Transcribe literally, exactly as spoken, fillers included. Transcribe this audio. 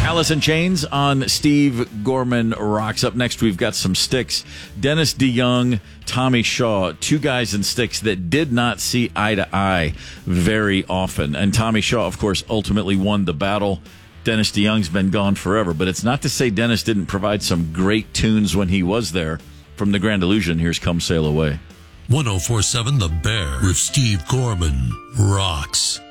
Alice in Chains on Steve Gorman Rocks. Up next, we've got some Styx. Dennis DeYoung, Tommy Shaw, two guys in Styx that did not see eye to eye very often. And Tommy Shaw, of course, ultimately won the battle. Dennis DeYoung's been gone forever, but it's not to say Dennis didn't provide some great tunes when he was there. From the Grand Illusion, here's Come Sail Away. one oh four point seven The Bear with Steve Gorman Rocks.